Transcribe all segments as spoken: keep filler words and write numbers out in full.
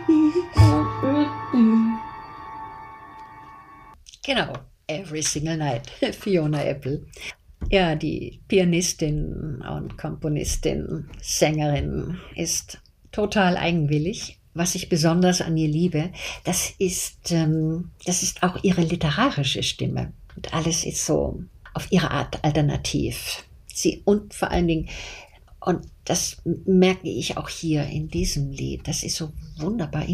Genau, Every Single Night, Fiona Apple. Ja, die Pianistin und Komponistin, Sängerin ist total eigenwillig. Was ich besonders an ihr liebe, das ist, ähm, das ist auch ihre literarische Stimme. Und alles ist so auf ihre Art alternativ. Sie und vor allen Dingen, und das merke ich auch hier in diesem Lied, das ist so wunderbar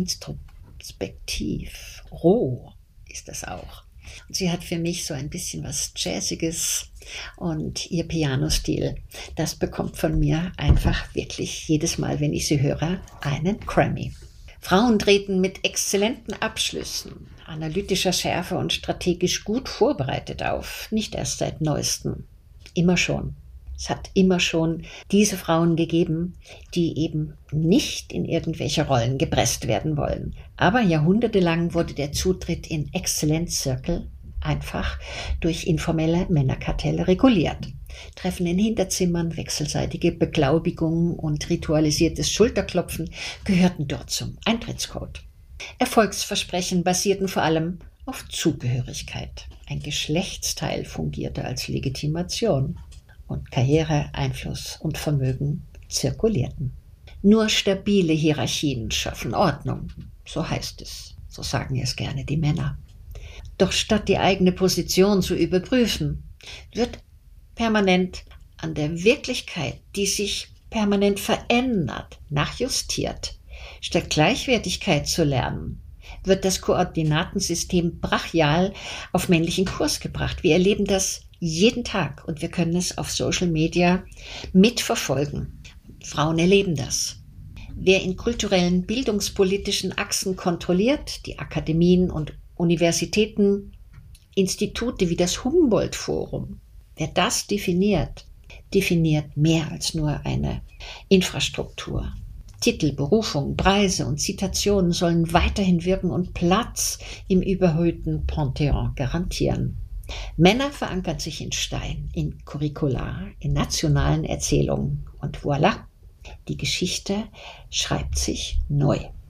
introspektiv, roh ist das auch. Und sie hat für mich so ein bisschen was Jazziges und ihr Pianostil, das bekommt von mir einfach wirklich jedes Mal, wenn ich sie höre, einen Grammy. Frauen treten mit exzellenten Abschlüssen, analytischer Schärfe und strategisch gut vorbereitet auf, nicht erst seit neuestem, immer schon. Es hat immer schon diese Frauen gegeben, die eben nicht in irgendwelche Rollen gepresst werden wollen. Aber jahrhundertelang wurde der Zutritt in Exzellenzzirkel einfach durch informelle Männerkartelle reguliert. Treffen in Hinterzimmern, wechselseitige Beglaubigungen und ritualisiertes Schulterklopfen gehörten dort zum Eintrittscode. Erfolgsversprechen basierten vor allem auf Zugehörigkeit. Ein Geschlechtsteil fungierte als Legitimation. Und Karriere, Einfluss und Vermögen zirkulierten. Nur stabile Hierarchien schaffen Ordnung, so heißt es, so sagen es gerne die Männer. Doch statt die eigene Position zu überprüfen, wird permanent an der Wirklichkeit, die sich permanent verändert, nachjustiert. Statt Gleichwertigkeit zu lernen, wird das Koordinatensystem brachial auf männlichen Kurs gebracht. Wir erleben das jeden Tag und wir können es auf Social Media mitverfolgen. Frauen erleben das. Wer in kulturellen, bildungspolitischen Achsen kontrolliert, die Akademien und Universitäten, Institute wie das Humboldt-Forum, wer das definiert, definiert mehr als nur eine Infrastruktur. Titel, Berufung, Preise und Zitationen sollen weiterhin wirken und Platz im überhöhten Pantheon garantieren. Männer verankern sich in Stein, in Curricula, in nationalen Erzählungen und voilà, die Geschichte schreibt sich neu.